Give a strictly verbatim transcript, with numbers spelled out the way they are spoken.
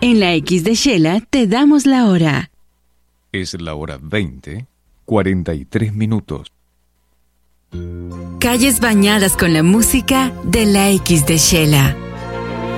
En la X de Shela te damos la hora. Es la hora veinte, cuarenta y tres minutos. Calles bañadas con la música de la X de Shela.